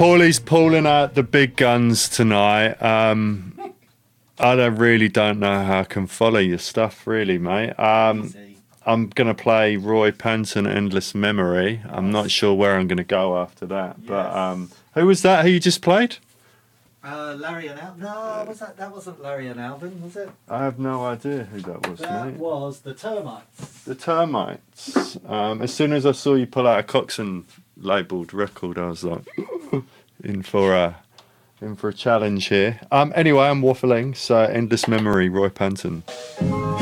Paulie's pulling out the big guns tonight. I don't know how I can follow your stuff, really, mate. I'm going to play Roy Panton, Endless Memory. I'm not sure where I'm going to go after that. Yes. But who was that? Who you just played? Larry and Alvin. No, was that? That wasn't Larry and Alvin, was it? I have no idea who that was, that mate. That was the Termites. The Termites. As soon as I saw you pull out a Coxon labelled record, I was like, in for a challenge here. Anyway, I'm waffling. So, Endless Memory, Roy Panton.